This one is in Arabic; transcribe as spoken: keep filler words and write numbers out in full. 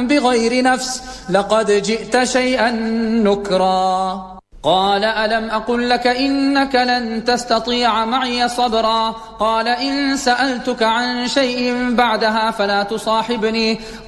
بغير نفس لقد جئت شيئا نكرا. قال ألم أقل لك إنك لن تستطيع معي صبرا. قال إن سألتك عن شيء بعدها فلا تصاحبني